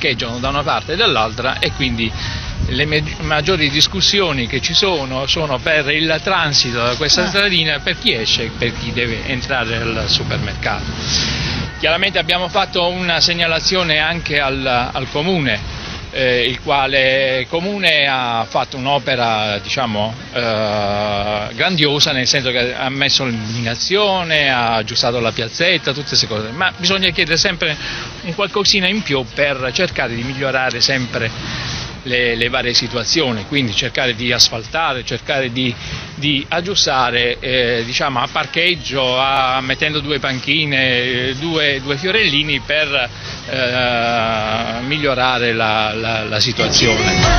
parcheggiano da una parte e dall'altra, e quindi le maggiori discussioni che ci sono per il transito da questa stradina, per chi esce e per chi deve entrare al supermercato. Chiaramente abbiamo fatto una segnalazione anche al Comune, il quale Comune ha fatto un'opera, diciamo, grandiosa, nel senso che ha messo l'illuminazione, ha aggiustato la piazzetta, tutte queste cose, ma bisogna chiedere sempre un qualcosina in più per cercare di migliorare sempre le varie situazioni, quindi cercare di asfaltare, cercare di aggiustare, diciamo, a parcheggio, mettendo 2 panchine, due fiorellini per migliorare la situazione.